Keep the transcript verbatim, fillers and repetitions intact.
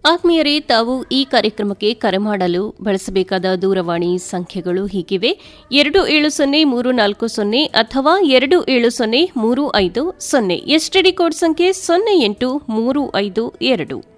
ಆತ್ಮೀಯರೇ, ತಾವು ಈ ಕಾರ್ಯಕ್ರಮಕ್ಕೆ ಕರೆ ಮಾಡಲು ಬಳಸಬೇಕಾದ ದೂರವಾಣಿ ಸಂಖ್ಯೆಗಳು ಹೀಗಿವೆ: ಎರಡು ಏಳು ಸೊನ್ನೆ ಮೂರು ನಾಲ್ಕು ಸೊನ್ನೆ ಅಥವಾ ಎರಡು ಏಳು ಸೊನ್ನೆ ಮೂರು ಐದು ಸೊನ್ನೆ. ಎಸ್ಟಿಡಿ ಕೋಡ್ ಸಂಖ್ಯೆ ಸೊನ್ನೆ ಎಂಟು ಮೂರು ಐದು ಎರಡು.